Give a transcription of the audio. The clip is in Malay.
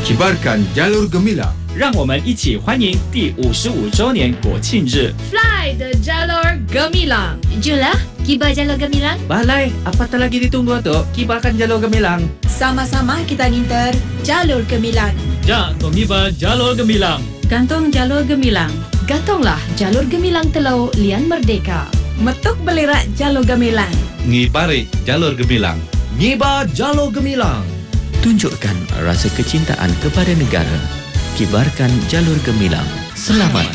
Kibarkan Jalur Gemilang. 让我们一起欢迎第55周年国庆日。 Fly the Jalur Gemilang. Julah, kibar Jalur Gemilang. Balai, apa lagi ditunggu tu? Kibarkan Jalur Gemilang. Sama-sama kita nginter Jalur Gemilang. Ja, mengibar Jalur Gemilang. Gantung Jalur Gemilang. Gantunglah Jalur Gemilang Telau Lian Merdeka. Metuk belirak Jalur Gemilang. Ngibari Jalur Gemilang. Ngibar Jalur Gemilang. Tunjukkan rasa kecintaan kepada negara. Kibarkan Jalur Gemilang. Selamat